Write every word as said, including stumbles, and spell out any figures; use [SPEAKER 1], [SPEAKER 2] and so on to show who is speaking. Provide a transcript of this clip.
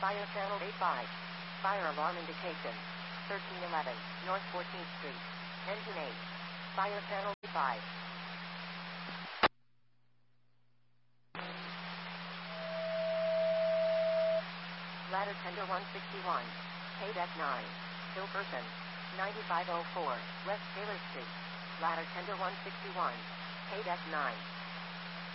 [SPEAKER 1] Fire channel eight five. Fire alarm indication. thirteen eleven, North fourteenth Street. Engine eight. Fire channel eight five. Ladder tender one sixty-one. K-Deck nine. Hill person. ninety-five oh four, West Taylor Street. Ladder tender one sixty-one. K-Deck nine.